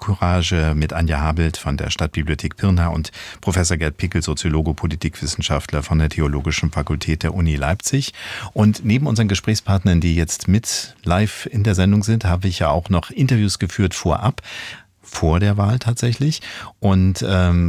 Zivilcourage mit Anja Habelt von der Stadtbibliothek Pirna und Professor Gerd Pickel, Soziologe, Politikwissenschaftler von der Theologischen Fakultät der Uni Leipzig. Und neben unseren Gesprächspartnern, die jetzt mit live in der Sendung sind, habe ich ja auch noch Interviews geführt vorab. Vor der Wahl tatsächlich. Und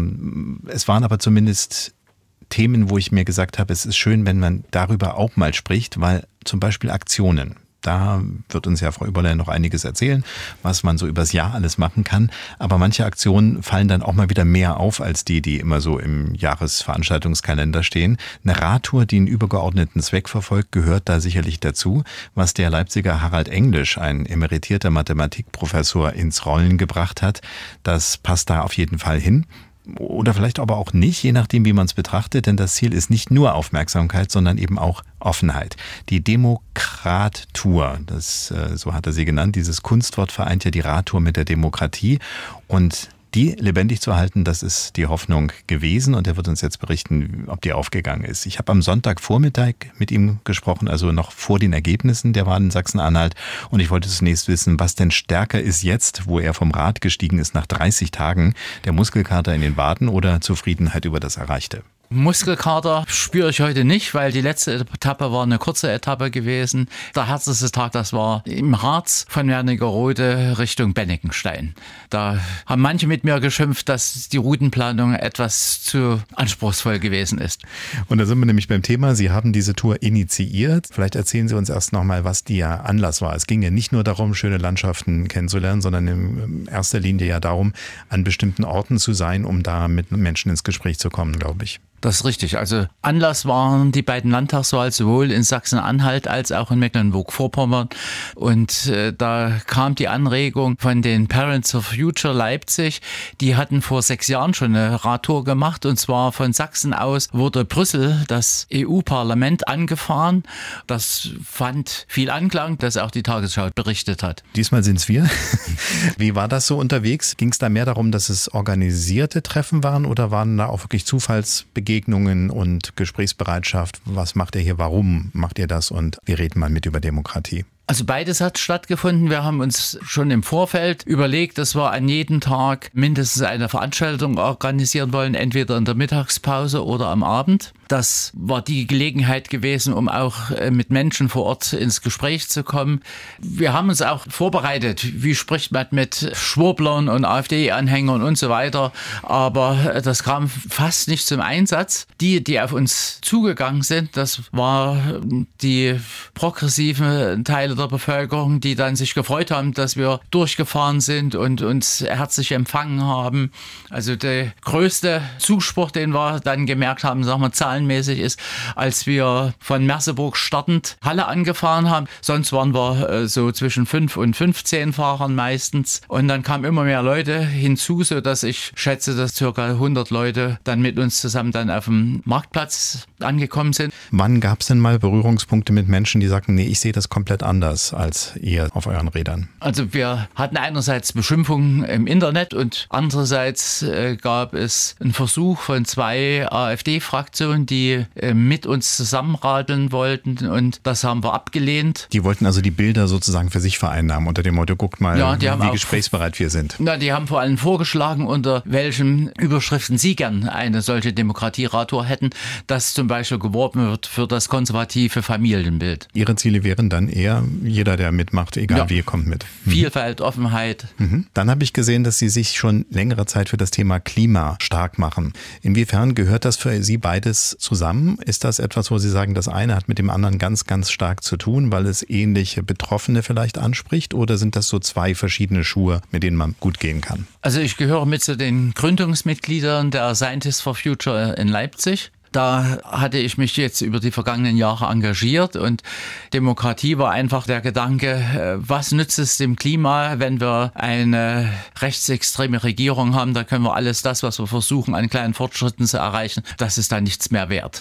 es waren aber zumindest Themen, wo ich mir gesagt habe, es ist schön, wenn man darüber auch mal spricht, weil zum Beispiel Aktionen. Da wird uns ja Frau Überlein noch einiges erzählen, was man so übers Jahr alles machen kann. Aber manche Aktionen fallen dann auch mal wieder mehr auf als die immer so im Jahresveranstaltungskalender stehen. Eine Radtour, die einen übergeordneten Zweck verfolgt, gehört da sicherlich dazu. Was der Leipziger Harald Englisch, ein emeritierter Mathematikprofessor, ins Rollen gebracht hat, das passt da auf jeden Fall hin. Oder vielleicht aber auch nicht, je nachdem, wie man es betrachtet, denn das Ziel ist nicht nur Aufmerksamkeit, sondern eben auch Offenheit. Die Demokrat-Tour, so hat er sie genannt, dieses Kunstwort vereint ja die Radtour mit der Demokratie und die lebendig zu halten, das ist die Hoffnung gewesen und er wird uns jetzt berichten, ob die aufgegangen ist. Ich habe am Sonntagvormittag mit ihm gesprochen, also noch vor den Ergebnissen der Wahl in Sachsen-Anhalt und ich wollte zunächst wissen, was denn stärker ist jetzt, wo er vom Rad gestiegen ist nach 30 Tagen, der Muskelkater in den Waden oder Zufriedenheit über das Erreichte? Muskelkater spüre ich heute nicht, weil die letzte Etappe war eine kurze Etappe gewesen. Der härteste Tag, das war im Harz von Wernigerode Richtung Bennigenstein. Da haben manche mit mir geschimpft, dass die Routenplanung etwas zu anspruchsvoll gewesen ist. Und da sind wir nämlich beim Thema. Sie haben diese Tour initiiert. Vielleicht erzählen Sie uns erst nochmal, was der Anlass war. Es ging ja nicht nur darum, schöne Landschaften kennenzulernen, sondern in erster Linie ja darum, an bestimmten Orten zu sein, um da mit Menschen ins Gespräch zu kommen, glaube ich. Das ist richtig. Also Anlass waren die beiden Landtagswahlen sowohl in Sachsen-Anhalt als auch in Mecklenburg-Vorpommern. Und da kam die Anregung von den Parents of Future Leipzig. Die hatten vor 6 Jahren schon eine Radtour gemacht. Und zwar von Sachsen aus wurde Brüssel, das EU-Parlament, angefahren. Das fand viel Anklang, das auch die Tagesschau berichtet hat. Diesmal sind es wir. Wie war das so unterwegs? Ging es da mehr darum, dass es organisierte Treffen waren oder waren da auch wirklich Zufallsbegegnungen und Gesprächsbereitschaft? Was macht ihr hier? Warum macht ihr das? Und wir reden mal mit über Demokratie. Also beides hat stattgefunden. Wir haben uns schon im Vorfeld überlegt, dass wir an jedem Tag mindestens eine Veranstaltung organisieren wollen, entweder in der Mittagspause oder am Abend. Das war die Gelegenheit gewesen, um auch mit Menschen vor Ort ins Gespräch zu kommen. Wir haben uns auch vorbereitet, wie spricht man mit Schwurblern und AfD-Anhängern und so weiter. Aber das kam fast nicht zum Einsatz. Die auf uns zugegangen sind, das war die progressiven Teile der Bevölkerung, die dann sich gefreut haben, dass wir durchgefahren sind und uns herzlich empfangen haben. Also der größte Zuspruch, den wir dann gemerkt haben, sagen wir zahlenmäßig, ist, als wir von Merseburg startend Halle angefahren haben. Sonst waren wir so zwischen 5 und 15 Fahrern meistens. Und dann kamen immer mehr Leute hinzu, sodass ich schätze, dass ca. 100 Leute dann mit uns zusammen dann auf dem Marktplatz angekommen sind. Wann gab es denn mal Berührungspunkte mit Menschen, die sagten, nee, ich sehe das komplett anders als ihr auf euren Rädern? Also wir hatten einerseits Beschimpfungen im Internet und andererseits gab es einen Versuch von 2 AfD-Fraktionen, die mit uns zusammenradeln wollten und das haben wir abgelehnt. Die wollten also die Bilder sozusagen für sich vereinnahmen unter dem Motto, guckt mal, ja, wie gesprächsbereit wir sind. Na, die haben vor allem vorgeschlagen, unter welchen Überschriften sie gern eine solche Demokratie-Radtour hätten, dass zum Beispiel geworben wird für das konservative Familienbild. Ihre Ziele wären dann eher, jeder, der mitmacht, egal wie, kommt mit. Vielfalt, Offenheit. Dann habe ich gesehen, dass Sie sich schon längere Zeit für das Thema Klima stark machen. Inwiefern gehört das für Sie beides zusammen? Ist das etwas, wo Sie sagen, das eine hat mit dem anderen ganz, ganz stark zu tun, weil es ähnliche Betroffene vielleicht anspricht? Oder sind das so 2 verschiedene Schuhe, mit denen man gut gehen kann? Also ich gehöre mit zu den Gründungsmitgliedern der Scientists for Future in Leipzig. Da hatte ich mich jetzt über die vergangenen Jahre engagiert und Demokratie war einfach der Gedanke, was nützt es dem Klima, wenn wir eine rechtsextreme Regierung haben, da können wir alles das, was wir versuchen, an kleinen Fortschritten zu erreichen, das ist dann nichts mehr wert.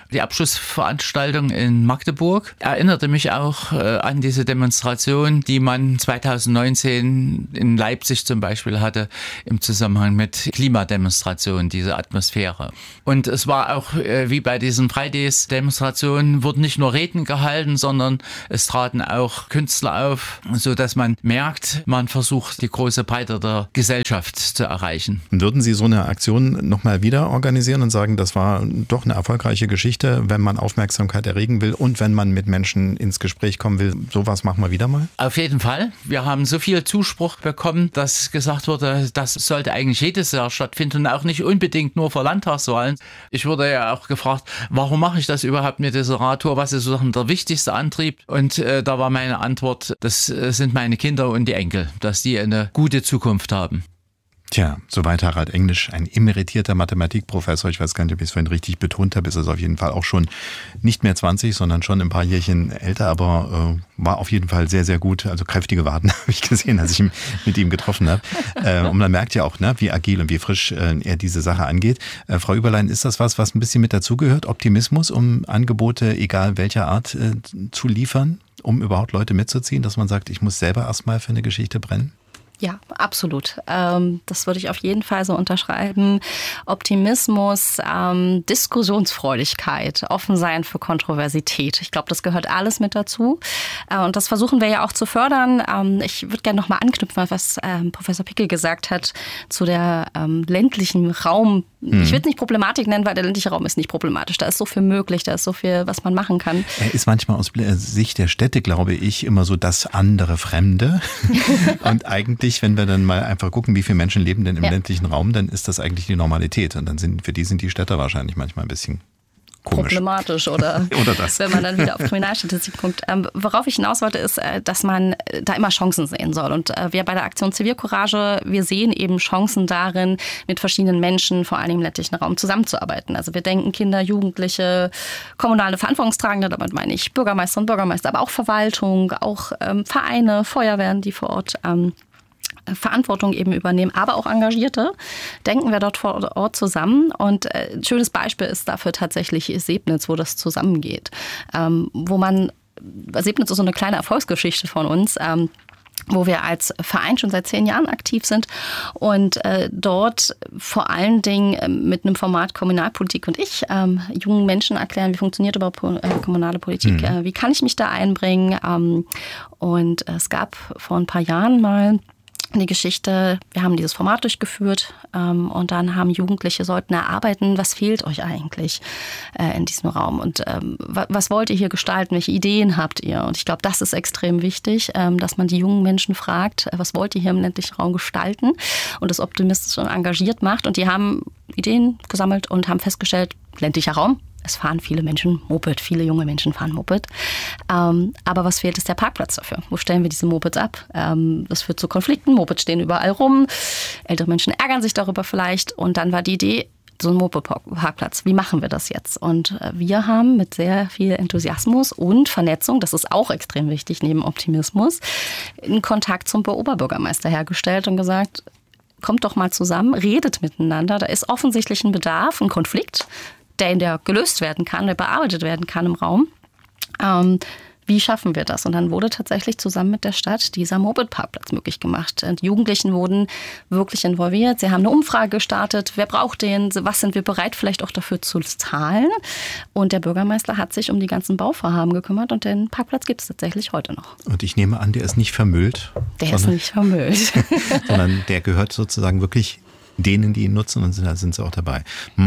Die Abschlussveranstaltung in Magdeburg erinnerte mich auch an diese Demonstration, die man 2019 in Leipzig zum Beispiel hatte im Zusammenhang mit Klimademonstrationen, diese Atmosphäre. Und es war auch wie bei diesen Fridays-Demonstrationen, wurden nicht nur Reden gehalten, sondern es traten auch Künstler auf, sodass man merkt, man versucht, die große Breite der Gesellschaft zu erreichen. Würden Sie so eine Aktion nochmal wieder organisieren und sagen, das war doch eine erfolgreiche Geschichte, wenn man Aufmerksamkeit erregen will und wenn man mit Menschen ins Gespräch kommen will? Sowas machen wir wieder mal? Auf jeden Fall. Wir haben so viel Zuspruch bekommen, dass gesagt wurde, das sollte eigentlich jedes Jahr stattfinden und auch nicht unbedingt nur vor Landtagswahlen. Ich wurde ja auch gefragt, warum mache ich das überhaupt mit dieser Radtour? Was ist sozusagen der wichtigste Antrieb? Und da war meine Antwort, das sind meine Kinder und die Enkel, dass die eine gute Zukunft haben. Tja, soweit Harald Englisch, ein emeritierter Mathematikprofessor. Ich weiß gar nicht, ob ich es vorhin richtig betont habe. Ist es auf jeden Fall auch schon nicht mehr 20, sondern schon ein paar Jährchen älter, aber war auf jeden Fall sehr, sehr gut. Also kräftige Waden habe ich gesehen, als ich mit ihm getroffen habe. Und man merkt ja auch, wie agil und wie frisch er diese Sache angeht. Frau Überlein, ist das was ein bisschen mit dazugehört? Optimismus, um Angebote, egal welcher Art, zu liefern, um überhaupt Leute mitzuziehen, dass man sagt, ich muss selber erstmal für eine Geschichte brennen? Ja, absolut. Das würde ich auf jeden Fall so unterschreiben. Optimismus, Diskussionsfreudigkeit, Offensein für Kontroversität. Ich glaube, das gehört alles mit dazu. Und das versuchen wir ja auch zu fördern. Ich würde gerne noch mal anknüpfen, was Professor Pickel gesagt hat zu der ländlichen Raum. Ich würde es nicht Problematik nennen, weil der ländliche Raum ist nicht problematisch. Da ist so viel möglich, da ist so viel, was man machen kann. Er ist manchmal aus Sicht der Städte, glaube ich, immer so das andere Fremde. Und eigentlich, wenn wir dann mal einfach gucken, wie viele Menschen leben denn im ländlichen Raum, dann ist das eigentlich die Normalität. Und dann sind die Städte wahrscheinlich manchmal ein bisschen komisch. Problematisch oder das. Wenn man dann wieder auf Kriminalstatistik guckt. Worauf ich hinaus wollte, ist, dass man da immer Chancen sehen soll. Und wir bei der Aktion Zivilcourage, wir sehen eben Chancen darin, mit verschiedenen Menschen, vor allem im ländlichen Raum, zusammenzuarbeiten. Also wir denken Kinder, Jugendliche, kommunale Verantwortungstragende, damit meine ich Bürgermeister und Bürgermeister, aber auch Verwaltung, auch Vereine, Feuerwehren, die vor Ort Verantwortung eben übernehmen, aber auch Engagierte, denken wir dort vor Ort zusammen. Und ein schönes Beispiel ist dafür tatsächlich Sebnitz, wo das zusammengeht. Sebnitz ist so eine kleine Erfolgsgeschichte von uns, wo wir als Verein schon seit 10 Jahren aktiv sind und dort vor allen Dingen mit einem Format Kommunalpolitik und ich jungen Menschen erklären, wie funktioniert überhaupt kommunale Politik, wie kann ich mich da einbringen. Und es gab vor ein paar Jahren mal die Geschichte, wir haben dieses Format durchgeführt und dann haben Jugendliche sollten erarbeiten, was fehlt euch eigentlich in diesem Raum und was wollt ihr hier gestalten, welche Ideen habt ihr? Und ich glaube, das ist extrem wichtig, dass man die jungen Menschen fragt, was wollt ihr hier im ländlichen Raum gestalten und das optimistisch und engagiert macht. Und die haben Ideen gesammelt und haben festgestellt, ländlicher Raum, es fahren viele Menschen Moped, viele junge Menschen fahren Moped. Aber was fehlt, ist der Parkplatz dafür. Wo stellen wir diese Mopeds ab? Das führt zu Konflikten, Mopeds stehen überall rum. Ältere Menschen ärgern sich darüber vielleicht. Und dann war die Idee, so ein Moped-Parkplatz, wie machen wir das jetzt? Und wir haben mit sehr viel Enthusiasmus und Vernetzung, das ist auch extrem wichtig neben Optimismus, einen Kontakt zum Oberbürgermeister hergestellt und gesagt, kommt doch mal zusammen, redet miteinander. Da ist offensichtlich ein Bedarf, ein Konflikt, der gelöst werden kann, der bearbeitet werden kann im Raum. Wie schaffen wir das? Und dann wurde tatsächlich zusammen mit der Stadt dieser Moped-Parkplatz möglich gemacht. Und die Jugendlichen wurden wirklich involviert. Sie haben eine Umfrage gestartet. Wer braucht den? Was sind wir bereit, vielleicht auch dafür zu zahlen? Und der Bürgermeister hat sich um die ganzen Bauvorhaben gekümmert. Und den Parkplatz gibt es tatsächlich heute noch. Und ich nehme an, der ist nicht vermüllt. Der ist nicht vermüllt. Sondern der gehört sozusagen wirklich denen, die ihn nutzen, und da sind sie auch dabei.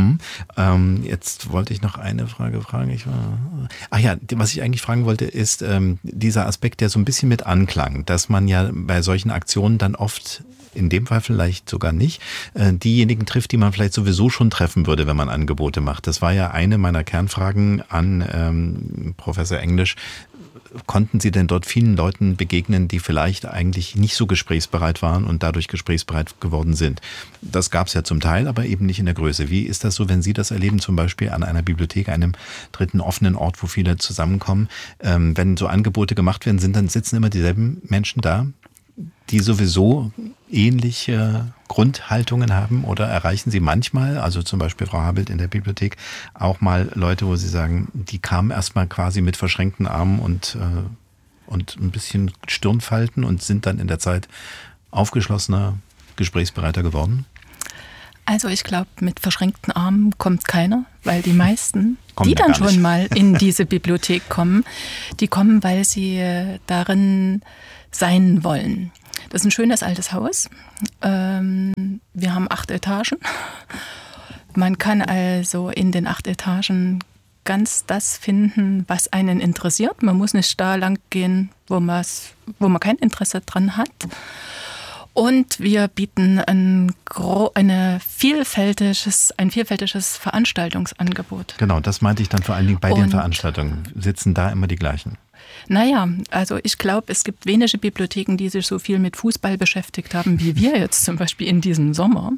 Jetzt wollte ich noch eine Frage fragen. Was ich eigentlich fragen wollte, ist dieser Aspekt, der so ein bisschen mit anklang, dass man ja bei solchen Aktionen dann oft, in dem Fall vielleicht sogar nicht, diejenigen trifft, die man vielleicht sowieso schon treffen würde, wenn man Angebote macht. Das war ja eine meiner Kernfragen an Professor Englisch. Konnten Sie denn dort vielen Leuten begegnen, die vielleicht eigentlich nicht so gesprächsbereit waren und dadurch gesprächsbereit geworden sind? Das gab es ja zum Teil, aber eben nicht in der Größe. Wie ist das so, wenn Sie das erleben, zum Beispiel an einer Bibliothek, einem dritten offenen Ort, wo viele zusammenkommen? Wenn so Angebote gemacht werden, sitzen immer dieselben Menschen da, die sowieso ähnliche Grundhaltungen haben? Oder erreichen Sie manchmal, also zum Beispiel Frau Habild in der Bibliothek, auch mal Leute, wo Sie sagen, die kamen erstmal quasi mit verschränkten Armen und ein bisschen Stirnfalten und sind dann in der Zeit aufgeschlossener, gesprächsbereiter geworden? Also ich glaube, mit verschränkten Armen kommt keiner, weil die meisten, kommen die dann schon mal in diese Bibliothek kommen, die kommen, weil sie darin sein wollen. Das ist ein schönes altes Haus. Wir haben 8 Etagen. Man kann also in den 8 Etagen ganz das finden, was einen interessiert. Man muss nicht da lang gehen, wo man kein Interesse dran hat. Und wir bieten ein vielfältiges Veranstaltungsangebot. Genau, das meinte ich dann vor allen Dingen bei den Veranstaltungen. Sitzen da immer die gleichen? Naja, also ich glaube, es gibt wenige Bibliotheken, die sich so viel mit Fußball beschäftigt haben, wie wir jetzt zum Beispiel in diesem Sommer.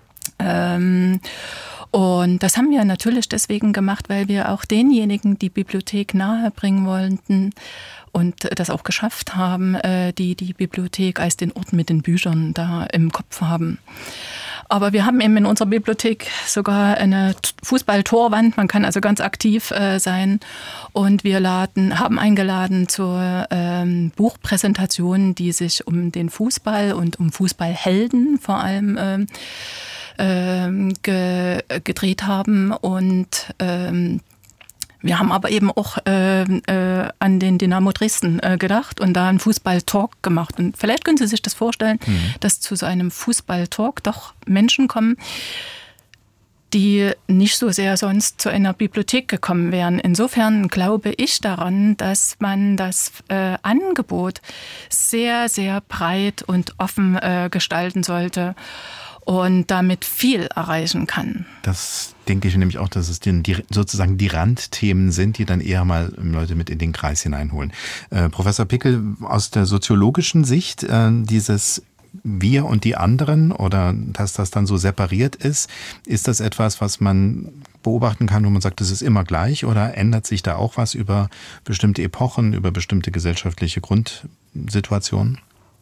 Und das haben wir natürlich deswegen gemacht, weil wir auch denjenigen die Bibliothek nahebringen wollten und das auch geschafft haben, die Bibliothek als den Ort mit den Büchern da im Kopf haben. Aber wir haben eben in unserer Bibliothek sogar eine Fußballtorwand. Man kann also ganz aktiv sein. Und wir haben eingeladen zur Buchpräsentation, die sich um den Fußball und um Fußballhelden vor allem gedreht haben. Und wir haben aber eben auch an den Dynamo Dresden gedacht und da einen Fußball-Talk gemacht. Und vielleicht können Sie sich das vorstellen, dass zu so einem Fußball-Talk doch Menschen kommen, die nicht so sehr sonst zu einer Bibliothek gekommen wären. Insofern glaube ich daran, dass man das Angebot sehr, sehr breit und offen gestalten sollte und damit viel erreichen kann. Das denke ich nämlich auch, dass es sozusagen die Randthemen sind, die dann eher mal Leute mit in den Kreis hineinholen. Professor Pickel, aus der soziologischen Sicht, dieses Wir und die anderen oder dass das dann so separiert ist das etwas, was man beobachten kann, wo man sagt, das ist immer gleich oder ändert sich da auch was über bestimmte Epochen, über bestimmte gesellschaftliche Grundsituationen?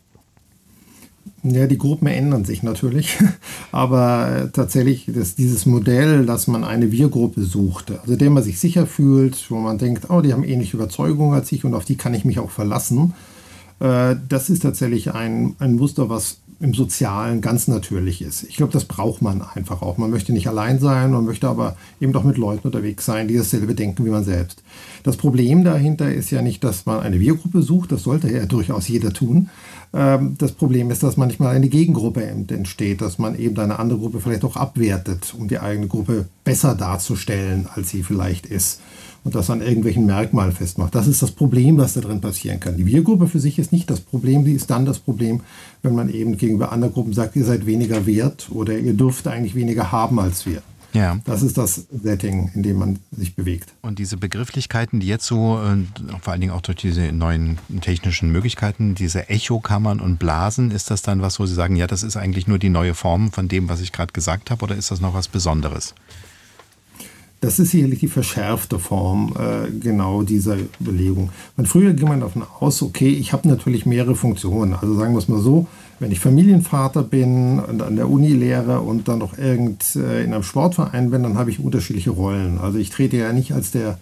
Ja, die Gruppen ändern sich natürlich, aber tatsächlich dieses Modell, dass man eine Wir-Gruppe sucht, also der man sich sicher fühlt, wo man denkt, oh, die haben ähnliche Überzeugungen als ich und auf die kann ich mich auch verlassen, das ist tatsächlich ein Muster, was im Sozialen ganz natürlich ist. Ich glaube, das braucht man einfach auch. Man möchte nicht allein sein, man möchte aber eben doch mit Leuten unterwegs sein, die dasselbe denken wie man selbst. Das Problem dahinter ist ja nicht, dass man eine Wir-Gruppe sucht, das sollte ja durchaus jeder tun. Das Problem ist, dass manchmal eine Gegengruppe entsteht, dass man eben eine andere Gruppe vielleicht auch abwertet, um die eigene Gruppe besser darzustellen, als sie vielleicht ist. Und das an irgendwelchen Merkmalen festmacht. Das ist das Problem, was da drin passieren kann. Die Wir-Gruppe für sich ist nicht das Problem, die ist dann das Problem, wenn man eben gegenüber anderen Gruppen sagt, ihr seid weniger wert oder ihr dürft eigentlich weniger haben als wir. Ja. Das ist das Setting, in dem man sich bewegt. Und diese Begrifflichkeiten, die jetzt so, vor allen Dingen auch durch diese neuen technischen Möglichkeiten, diese Echokammern und Blasen, ist das dann was, wo Sie sagen, ja, das ist eigentlich nur die neue Form von dem, was ich gerade gesagt habe, oder ist das noch was Besonderes? Das ist sicherlich die verschärfte Form genau dieser Überlegung. Früher ging man davon aus, okay, ich habe natürlich mehrere Funktionen. Also sagen wir es mal so, wenn ich Familienvater bin und an der Uni lehre und dann noch in einem Sportverein bin, dann habe ich unterschiedliche Rollen. Also ich trete ja nicht als der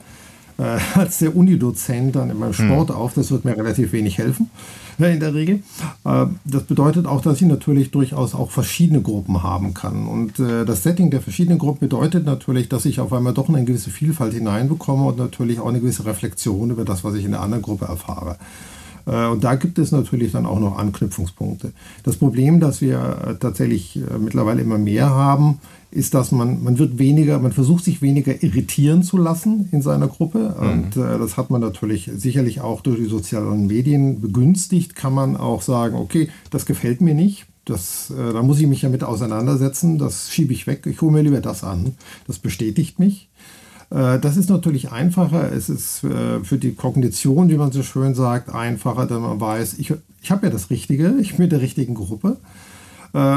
Unidozent dann in meinem Sport auf. Das wird mir relativ wenig helfen in der Regel. Das bedeutet auch, dass ich natürlich durchaus auch verschiedene Gruppen haben kann. Und das Setting der verschiedenen Gruppen bedeutet natürlich, dass ich auf einmal doch eine gewisse Vielfalt hineinbekomme und natürlich auch eine gewisse Reflexion über das, was ich in der anderen Gruppe erfahre. Und da gibt es natürlich dann auch noch Anknüpfungspunkte. Das Problem, das wir tatsächlich mittlerweile immer mehr haben, ist, dass man versucht sich weniger irritieren zu lassen in seiner Gruppe. Und das hat man natürlich sicherlich auch durch die sozialen Medien begünstigt. Kann man auch sagen, okay, das gefällt mir nicht. Da muss ich mich damit auseinandersetzen. Das schiebe ich weg. Ich hole mir lieber das an. Das bestätigt mich. Das ist natürlich einfacher. Es ist für die Kognition, wie man so schön sagt, einfacher, denn man weiß, ich habe ja das Richtige. Ich bin mit der richtigen Gruppe.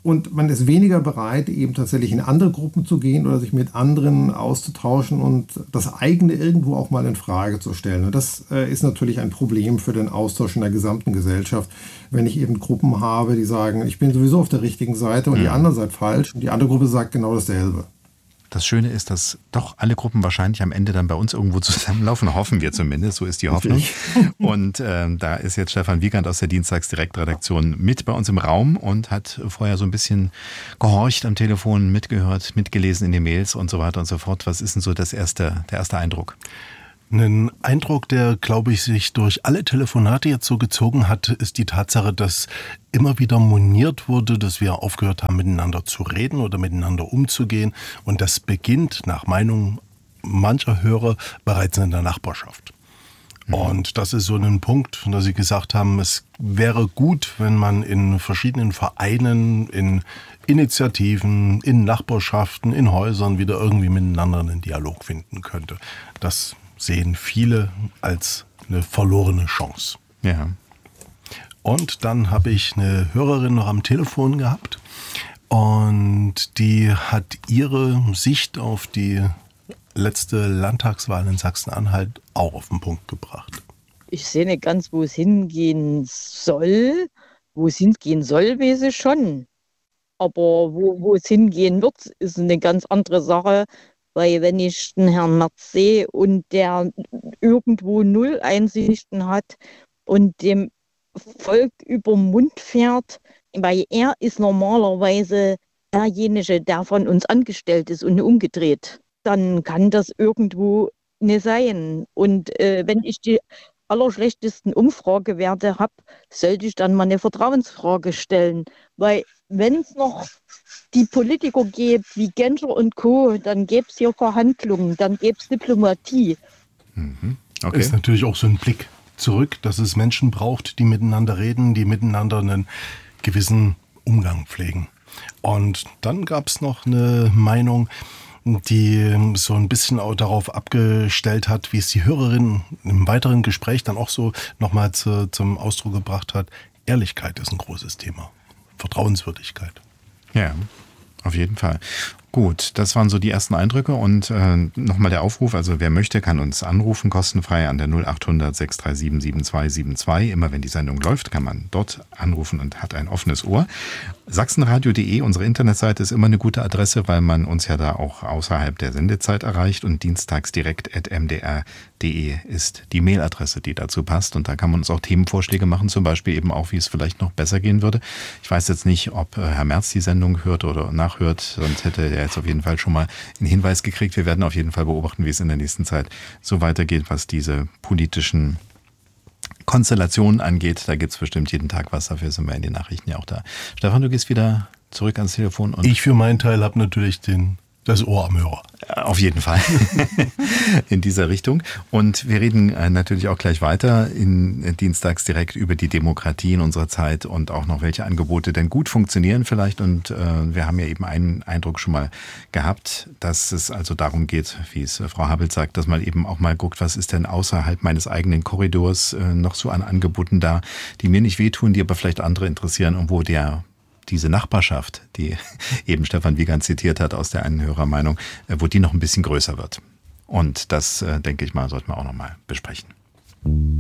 Und man ist weniger bereit, eben tatsächlich in andere Gruppen zu gehen oder sich mit anderen auszutauschen und das eigene irgendwo auch mal in Frage zu stellen. Und das ist natürlich ein Problem für den Austausch in der gesamten Gesellschaft, wenn ich eben Gruppen habe, die sagen, ich bin sowieso auf der richtigen Seite und die andere seid falsch und die andere Gruppe sagt genau dasselbe. Das Schöne ist, dass doch alle Gruppen wahrscheinlich am Ende dann bei uns irgendwo zusammenlaufen, hoffen wir zumindest, so ist die Hoffnung. Und da ist jetzt Stefan Wiegand aus der Dienstagsdirektredaktion mit bei uns im Raum und hat vorher so ein bisschen gehorcht am Telefon, mitgehört, mitgelesen in den Mails und so weiter und so fort. Was ist denn so der erste Eindruck? Ein Eindruck, der, glaube ich, sich durch alle Telefonate jetzt so gezogen hat, ist die Tatsache, dass immer wieder moniert wurde, dass wir aufgehört haben, miteinander zu reden oder miteinander umzugehen. Und das beginnt nach Meinung mancher Hörer bereits in der Nachbarschaft. Und das ist so ein Punkt, dass Sie gesagt haben, es wäre gut, wenn man in verschiedenen Vereinen, in Initiativen, in Nachbarschaften, in Häusern wieder irgendwie miteinander einen Dialog finden könnte. Das sehen viele als eine verlorene Chance. Ja. Und dann habe ich eine Hörerin noch am Telefon gehabt und die hat ihre Sicht auf die letzte Landtagswahl in Sachsen-Anhalt auch auf den Punkt gebracht. Ich sehe nicht ganz, wo es hingehen soll. Wo es hingehen soll, weiß ich schon. Aber wo es hingehen wird, ist eine ganz andere Sache. Weil wenn ich den Herrn Merz sehe und der irgendwo null Einsichten hat und dem Volk über den Mund fährt, weil er ist normalerweise derjenige, der von uns angestellt ist und umgedreht, dann kann das irgendwo nicht sein. Und wenn ich die allerschlechtesten Umfragewerte habe, sollte ich dann mal eine Vertrauensfrage stellen. Weil wenn es noch die Politiker gibt wie Genscher und Co., dann gäbe es hier Verhandlungen, dann gäbe es Diplomatie. Okay. Ist natürlich auch so ein Blick zurück, dass es Menschen braucht, die miteinander reden, die miteinander einen gewissen Umgang pflegen. Und dann gab es noch eine Meinung, die so ein bisschen auch darauf abgestellt hat, wie es die Hörerin im weiteren Gespräch dann auch so nochmal zum Ausdruck gebracht hat. Ehrlichkeit ist ein großes Thema. Vertrauenswürdigkeit. Ja, auf jeden Fall. Gut, das waren so die ersten Eindrücke und nochmal der Aufruf, also wer möchte, kann uns anrufen, kostenfrei an der 0800 637 7272. Immer wenn die Sendung läuft, kann man dort anrufen und hat ein offenes Ohr. Sachsenradio.de, unsere Internetseite, ist immer eine gute Adresse, weil man uns ja da auch außerhalb der Sendezeit erreicht und dienstagsdirekt@mdr.de ist die Mailadresse, die dazu passt und da kann man uns auch Themenvorschläge machen, zum Beispiel eben auch, wie es vielleicht noch besser gehen würde. Ich weiß jetzt nicht, ob Herr Merz die Sendung hört oder nachhört, sonst hätte er jetzt auf jeden Fall schon mal einen Hinweis gekriegt. Wir werden auf jeden Fall beobachten, wie es in der nächsten Zeit so weitergeht, was diese politischen Konstellationen angeht. Da gibt es bestimmt jeden Tag was, dafür sind wir in den Nachrichten ja auch da. Stefan, du gehst wieder zurück ans Telefon. Und ich für meinen Teil habe natürlich das Ohr am Hörer. Auf jeden Fall in dieser Richtung. Und wir reden natürlich auch gleich weiter in Dienstags direkt über die Demokratie in unserer Zeit und auch noch welche Angebote denn gut funktionieren vielleicht. Und wir haben ja eben einen Eindruck schon mal gehabt, dass es also darum geht, wie es Frau Habelt sagt, dass man eben auch mal guckt, was ist denn außerhalb meines eigenen Korridors noch so an Angeboten da, die mir nicht wehtun, die aber vielleicht andere interessieren und wo diese Nachbarschaft, die eben Stefan Wiegand zitiert hat aus der einen Hörermeinung, wo die noch ein bisschen größer wird. Und das, denke ich mal, sollten wir auch noch mal besprechen.